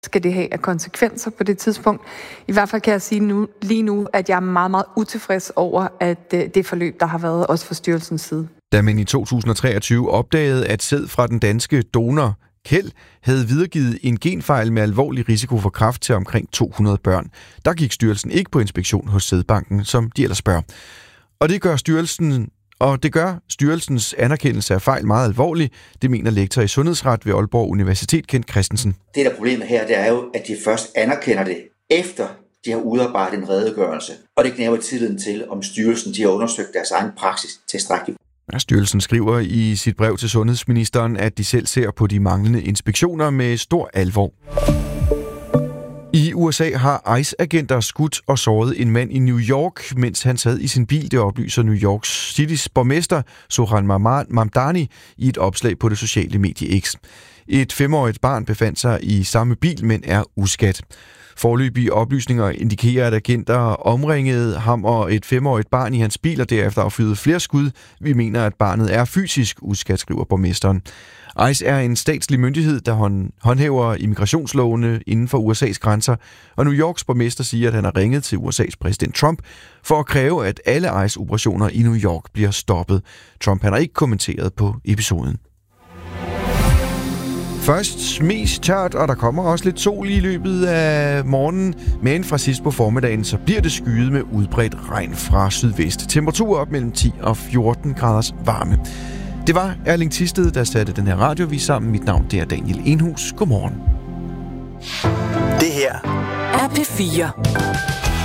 skal det have af konsekvenser på det tidspunkt. I hvert fald kan jeg sige lige nu, at jeg er meget, meget utilfreds over, at det forløb, der har været også fra styrelsens side. Da man i 2023 opdagede, at sæd fra den danske donor Kjeld havde videregivet en genfejl med alvorlig risiko for kræft til omkring 200 børn, der gik styrelsen ikke på inspektion hos sædbanken, som de ellers bør. Og det gør styrelsens anerkendelse af fejl meget alvorlig, det mener lektor i sundhedsret ved Aalborg Universitet, Kent Christensen. Det der problemet her, det er jo, at de først anerkender det, efter de har udarbejdet en redegørelse. Og det knæver tilliden til, om styrelsen de har undersøgt deres egen praksis tilstrækkeligt. Ja, styrelsen skriver i sit brev til sundhedsministeren, at de selv ser på de manglende inspektioner med stor alvor. I USA har ICE-agenter skudt og såret en mand i New York, mens han sad i sin bil, det oplyser New York Citys borgmester Zohran Mamdani i et opslag på det sociale medie X. Et 5-årigt barn befandt sig i samme bil, men er uskadt. Foreløbige oplysninger indikerer, at agenter omringede ham og et 5-årigt barn i hans bil, og derefter affyrede flere skud. Vi mener, at barnet er fysisk uskadt, skriver borgmesteren. ICE er en statslig myndighed, der håndhæver immigrationslovene inden for USA's grænser, og New Yorks borgmester siger, at han har ringet til USA's præsident Trump for at kræve, at alle ICE-operationer i New York bliver stoppet. Trump har ikke kommenteret på episoden. Først mest tørt, og der kommer også lidt sol i løbet af morgenen, men fra sidst på formiddagen, så bliver det skyet med udbredt regn fra sydvest. Temperatur op mellem 10 og 14 graders varme. Det var Erling Thisted, der satte den her radiovis sammen. Mit navn, det er Daniel Enhus. Godmorgen. Det her er P4.